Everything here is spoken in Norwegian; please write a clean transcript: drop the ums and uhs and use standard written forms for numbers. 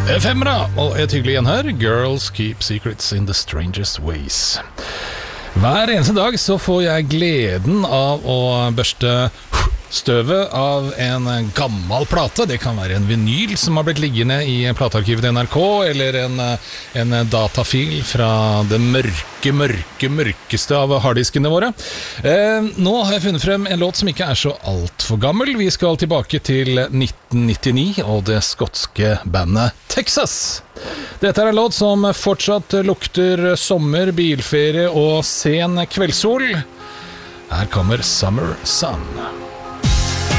Femmera, og et hyggelig igjen her. Girls keep secrets in the strangest ways. Hver eneste dag så får jeg gleden av å børste støvet av en gammel plate. Det kan være en vinyl som har blitt liggende i platearkivet til NRK, eller en datafil fra det mørkeste av harddiskene våre. Nå har jeg funnet frem en låt som ikke er så alt for gammel. Vi skal tilbake til 1999 og det skotske bandet Texas. Dette er en låt som fortsatt lukter sommer, bilferie og sen kveldssol. Her kommer Summer Sun.